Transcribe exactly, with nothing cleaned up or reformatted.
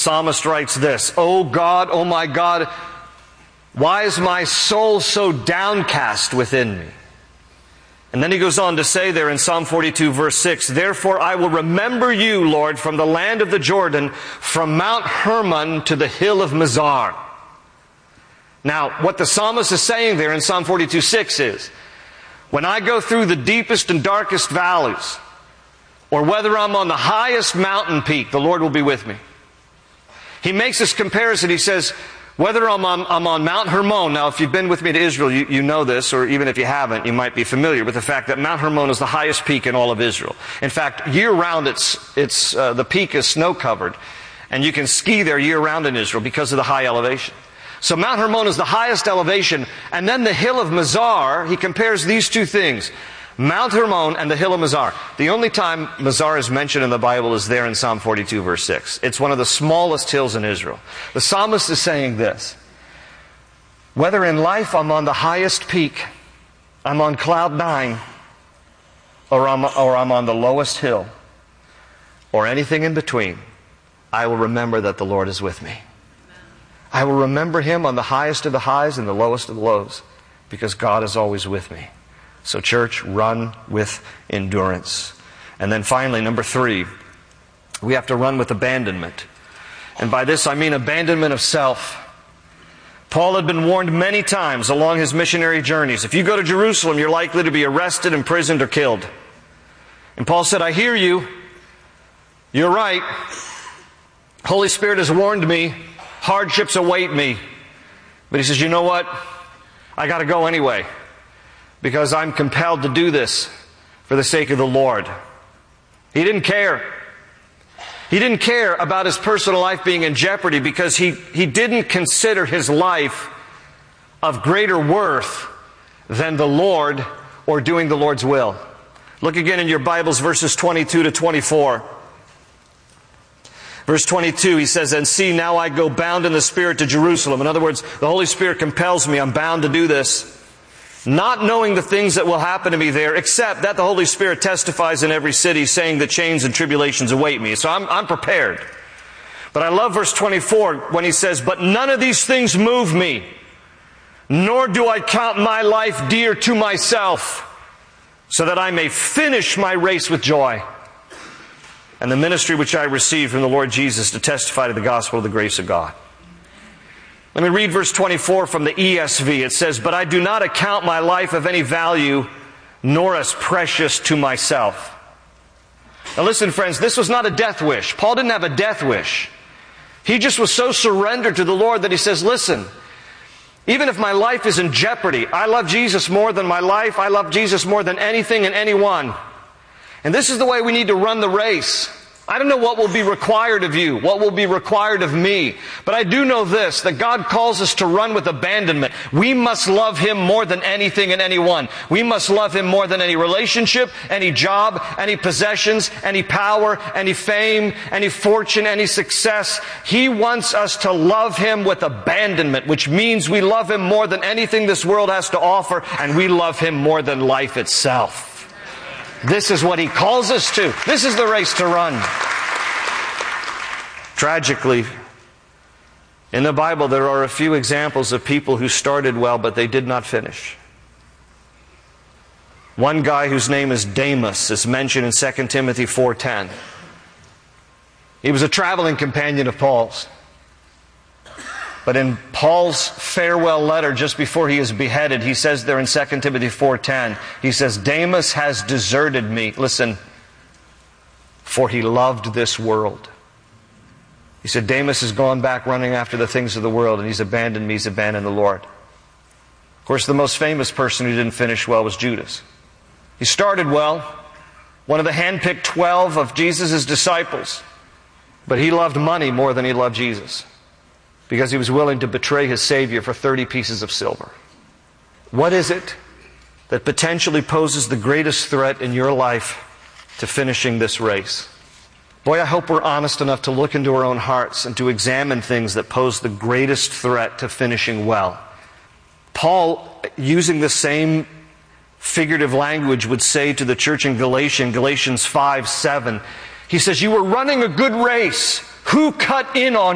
psalmist writes this, "O God, O my God, why is my soul so downcast within me?" And then he goes on to say there in Psalm forty-two, verse six, "Therefore I will remember you, Lord, from the land of the Jordan, from Mount Hermon to the hill of Mizar." Now, what the psalmist is saying there in Psalm forty-two, six is, when I go through the deepest and darkest valleys, or whether I'm on the highest mountain peak, the Lord will be with me. He makes this comparison. He says, whether I'm on, I'm on Mount Hermon. Now, if you've been with me to Israel, you, you know this, or even if you haven't, you might be familiar with the fact that Mount Hermon is the highest peak in all of Israel. In fact, year-round, it's, it's, uh, the peak is snow-covered, and you can ski there year-round in Israel because of the high elevation. So Mount Hermon is the highest elevation, and then the hill of Mizar, he compares these two things, Mount Hermon and the hill of Mizar. The only time Mizar is mentioned in the Bible is there in Psalm forty-two, verse six. It's one of the smallest hills in Israel. The psalmist is saying this, whether in life I'm on the highest peak, I'm on cloud nine, or I'm, or I'm on the lowest hill, or anything in between, I will remember that the Lord is with me. I will remember Him on the highest of the highs and the lowest of the lows, because God is always with me. So church, run with endurance. And then finally, number three, we have to run with abandonment. And by this I mean abandonment of self. Paul had been warned many times along his missionary journeys. If you go to Jerusalem, you're likely to be arrested, imprisoned, or killed. And Paul said, I hear you. You're right. Holy Spirit has warned me. Hardships await me. But he says, you know what? I got to go anyway, because I'm compelled to do this for the sake of the Lord. He didn't care. He didn't care about his personal life being in jeopardy, because he, he didn't consider his life of greater worth than the Lord or doing the Lord's will. Look again in your Bibles, verses twenty-two to twenty-four. Verse twenty-two, he says, and see, now I go bound in the Spirit to Jerusalem. In other words, the Holy Spirit compels me. I'm bound to do this. Not knowing the things that will happen to me there, except that the Holy Spirit testifies in every city, saying that chains and tribulations await me. So I'm, I'm prepared. But I love verse twenty-four when he says, but none of these things move me, nor do I count my life dear to myself, so that I may finish my race with joy, and the ministry which I received from the Lord Jesus to testify to the gospel of the grace of God. Let me read verse twenty-four from the E S V. It says, but I do not account my life of any value, nor as precious to myself. Now listen, friends, this was not a death wish. Paul didn't have a death wish. He just was so surrendered to the Lord that he says, listen, even if my life is in jeopardy, I love Jesus more than my life. I love Jesus more than anything and anyone. And this is the way we need to run the race. I don't know what will be required of you, what will be required of me. But I do know this, that God calls us to run with abandonment. We must love Him more than anything and anyone. We must love Him more than any relationship, any job, any possessions, any power, any fame, any fortune, any success. He wants us to love Him with abandonment, which means we love Him more than anything this world has to offer, and we love Him more than life itself. This is what He calls us to. This is the race to run. Tragically, in the Bible there are a few examples of people who started well, but they did not finish. One guy whose name is Demas is mentioned in Second Timothy four ten. He was a traveling companion of Paul's. But in Paul's farewell letter just before he is beheaded, he says there in Second Timothy four ten, he says, Demas has deserted me, listen, for he loved this world. He said, Demas has gone back running after the things of the world, and he's abandoned me, he's abandoned the Lord. Of course, the most famous person who didn't finish well was Judas. He started well, one of the handpicked twelve of Jesus' disciples, but he loved money more than he loved Jesus, because he was willing to betray his Savior for thirty pieces of silver. What is it that potentially poses the greatest threat in your life to finishing this race? Boy, I hope we're honest enough to look into our own hearts and to examine things that pose the greatest threat to finishing well. Paul, using the same figurative language, would say to the church in Galatia, in Galatians five seven, he says, you were running a good race. Who cut in on